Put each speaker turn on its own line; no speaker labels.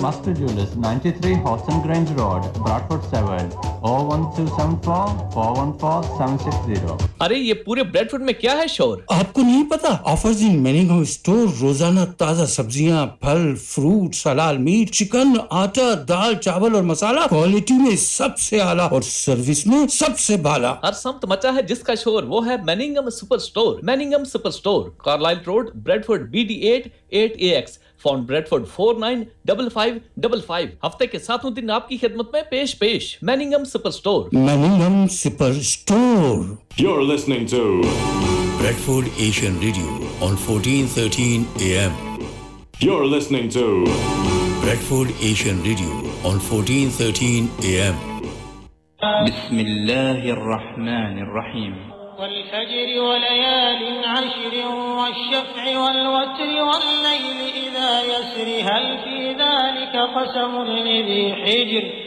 Master Jewelers, 93 Horton Grange Road, Bradford 7, 01274 414 760.
अरे ये पूरे ब्रेडफोर्ड में क्या है शोर?
आपको नहीं पता? ऑफर्स इन मैनिंगम स्टोर, रोजाना ताजा सब्जियां, फल, फ्रूट, हलाल मीट, चिकन, आटा, दाल, चावल और मसाला, क्वालिटी में सबसे आला और सर्विस में सबसे भाला।
हर सम्त मचा है जिसका शोर, वो है मैनिंगम super store. मैनिंगम super store, Carlisle road, Bradford, BD8 8AX, found Bradford 495555। हफ्ते के 7 दिन आपकी खिदमत में पेश मैनिंगम super store.
मैनिंगम super store.
You're listening to
Bradford Asian Radio on 1413 AM.
You're listening to
Bradford Asian Radio on 1413 AM.
Bismillahir Rahmanir Rahim.
والفجر وليال عشر والشفع والوتر والليل إذا يسر هل في ذلك قسم لذي حجر